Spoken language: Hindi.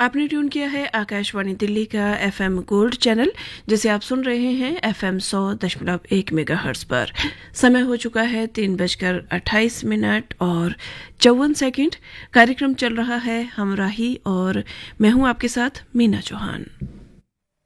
आपने ट्यून किया है आकाशवाणी दिल्ली का एफएम गोल्ड चैनल, जिसे आप सुन रहे हैं एफएम 100.1 मेगाहर्ट्ज पर। समय हो चुका है 3:28 और 54 सेकंड। कार्यक्रम चल रहा है हमराही और मैं हूं आपके साथ मीना चौहान।